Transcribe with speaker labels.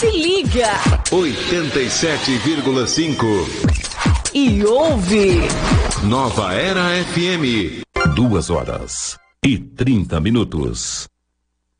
Speaker 1: Se liga.
Speaker 2: 87,5.
Speaker 1: E ouve.
Speaker 2: Nova Era FM.
Speaker 3: 2 horas e 30 minutos.